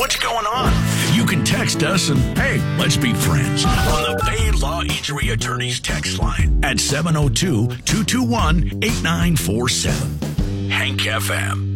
What's going on? You can text us and, hey, let's be friends on the Bay Law Injury Attorneys text line at 702-221-8947. Hank FM.